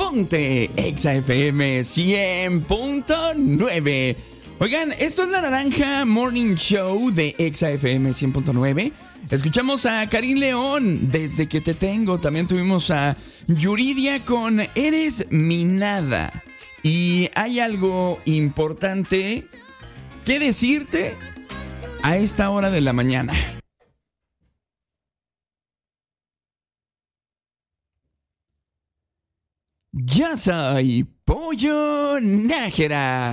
Ponte Exa FM 100.9. Oigan, esto es La Naranja Morning Show de Exa FM 100.9. Escuchamos a Karim León, Desde que te tengo. También tuvimos a Yuridia con Eres mi nada. Y hay algo importante que decirte a esta hora de la mañana. Ya soy Pollo Nájera.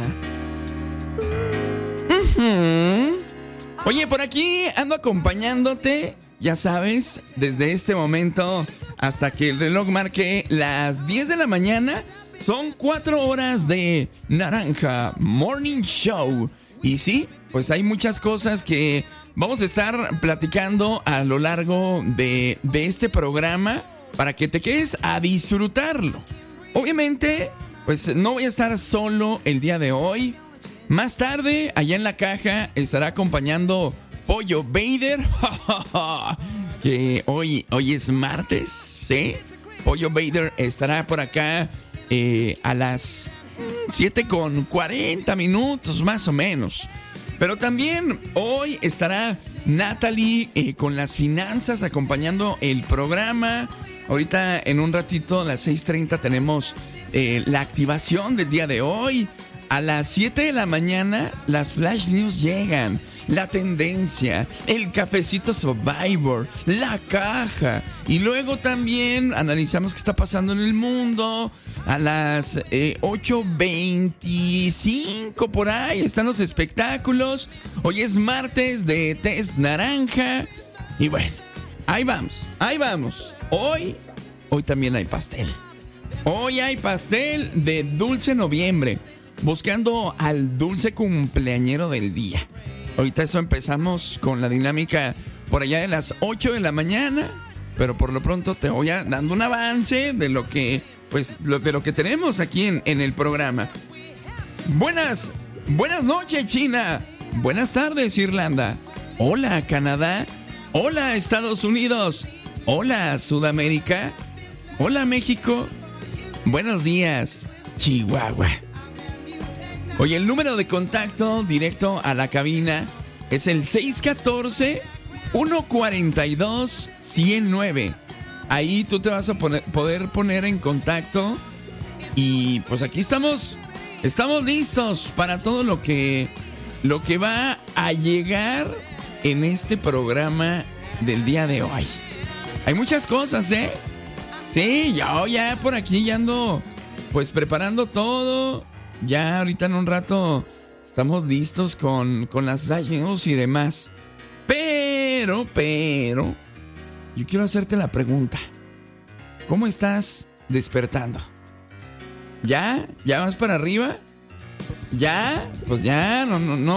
Oye, por aquí ando acompañándote, ya sabes, desde este momento hasta que el reloj marque las 10 de la mañana. Son 4 horas de Naranja Morning Show. Y sí, pues hay muchas cosas que vamos a estar platicando a lo largo de este programa para que te quedes a disfrutarlo. Obviamente, pues no voy a estar solo el día de hoy. Más tarde, allá en la caja, estará acompañando Pollo Vader. Que hoy es martes, ¿sí? Pollo Vader estará por acá a las 7:40 más o menos. Pero también hoy estará Natalie con las finanzas acompañando el programa. Ahorita en un ratito a las 6:30 tenemos la activación del día de hoy. A las 7 de la mañana las flash news llegan. La tendencia, el cafecito Survivor, la caja. Y luego también analizamos qué está pasando en el mundo. A las 8:25 por ahí están los espectáculos. Hoy es martes de Test Naranja. Y bueno, ahí vamos. Hoy también hay pastel. Hoy hay pastel de Dulce Noviembre. Buscando al dulce cumpleañero del día. Ahorita eso empezamos con la dinámica por allá de las 8 de la mañana. Pero por lo pronto te voy dando un avance de lo que, de lo que tenemos aquí en el programa. Buenas noches, China. Buenas tardes, Irlanda. Hola, Canadá. Hola, Estados Unidos. Hola, Sudamérica. Hola, México. Buenos días, Chihuahua. Oye, el número de contacto directo a la cabina es el 614-142-109. Ahí tú te vas a poder poner en contacto. Y pues aquí estamos listos para todo lo que va a llegar en este programa del día de hoy. Hay muchas cosas, ¿eh? Sí, yo ya por aquí ya ando pues preparando todo. Ya ahorita en un rato estamos listos con las flash news y demás. Pero yo quiero hacerte la pregunta. ¿Cómo estás despertando? ¿Ya vas para arriba? ¿Ya? Pues ya, no